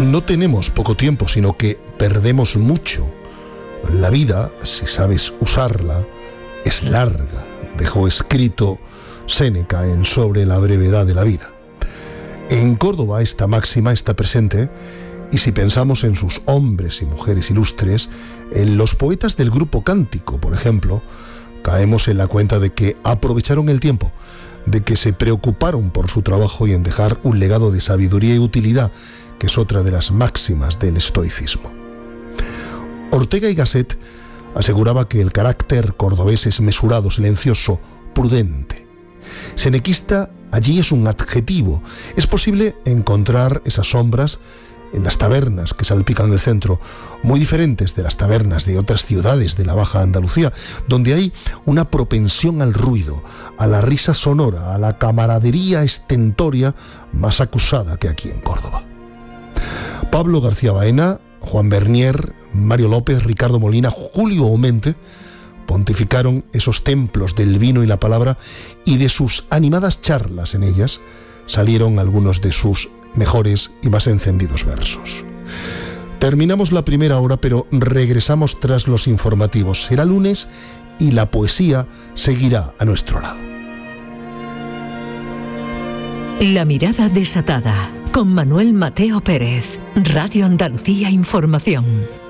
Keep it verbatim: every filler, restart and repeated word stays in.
No tenemos poco tiempo, sino que perdemos mucho. La vida, si sabes usarla, es larga, dejó escrito Séneca en Sobre la brevedad de la vida. En Córdoba esta máxima está presente, y si pensamos en sus hombres y mujeres ilustres, en los poetas del grupo Cántico, por ejemplo, caemos en la cuenta de que aprovecharon el tiempo, de que se preocuparon por su trabajo y en dejar un legado de sabiduría y utilidad, que es otra de las máximas del estoicismo. Ortega y Gasset aseguraba que el carácter cordobés es mesurado, silencioso, prudente. Senequista allí es un adjetivo. Es posible encontrar esas sombras en las tabernas que salpican el centro, muy diferentes de las tabernas de otras ciudades de la Baja Andalucía, donde hay una propensión al ruido, a la risa sonora, a la camaradería estentoria más acusada que aquí en Córdoba. Pablo García Baena, Juan Bernier, Mario López, Ricardo Molina, Julio Aumente pontificaron esos templos del vino y la palabra, y de sus animadas charlas en ellas salieron algunos de sus mejores y más encendidos versos. Terminamos la primera hora, pero regresamos tras los informativos. Será lunes y la poesía seguirá a nuestro lado. La mirada desatada, con Manuel Mateo Pérez, Radio Andalucía Información.